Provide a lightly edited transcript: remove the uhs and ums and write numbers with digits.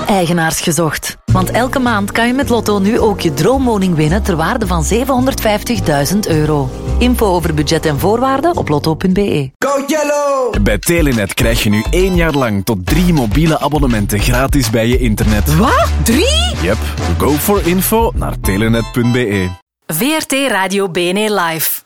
Eigenaars gezocht. Want elke maand kan je met Lotto nu ook je droomwoning winnen ter waarde van €750.000. Info over budget en voorwaarden op lotto.be. Go Yellow! Bij Telenet krijg je nu 1 jaar lang tot 3 mobiele abonnementen gratis bij je internet. Wat? 3? Yep, go for info naar telenet.be. VRT Radio BNE Live.